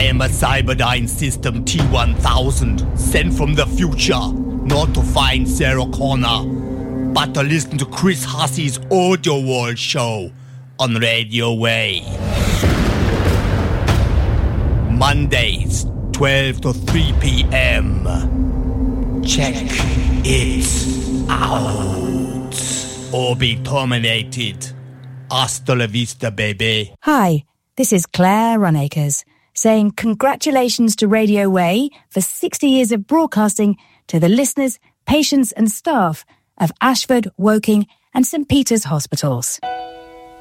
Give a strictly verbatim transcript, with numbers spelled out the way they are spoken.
I am a Cyberdyne System T one thousand, sent from the future, not to find Sarah Connor, but to listen to Chris Hussey's Audio World show on Radio Way. Mondays, twelve to three p.m. Check it out. Or be terminated. Hasta la vista, baby. Hi, this is Claire Runacres, saying congratulations to Radio Way for sixty years of broadcasting to the listeners, patients and staff of Ashford, Woking and St Peter's Hospitals.